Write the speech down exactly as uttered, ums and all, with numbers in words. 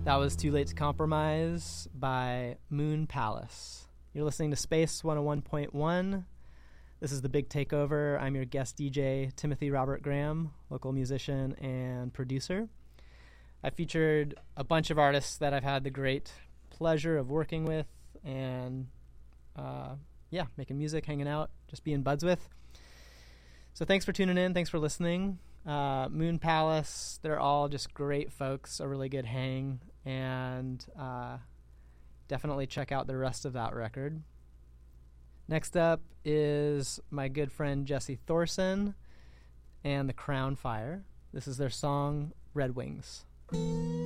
That was Too Late to Compromise by Moon Palace. You're listening to Space one oh one point one. This is The Big Takeover. I'm your guest D J, Timothy Robert Graham, local musician and producer. I featured a bunch of artists that I've had the great pleasure of working with and, uh, yeah, making music, hanging out, just being buds with. So thanks for tuning in. Thanks for listening. Uh, Moon Palace, they're all just great folks, a really good hang, and uh, definitely check out the rest of that record. Next up is my good friend Jesse Thorson and the Crown Fire. This is their song, Red Wings.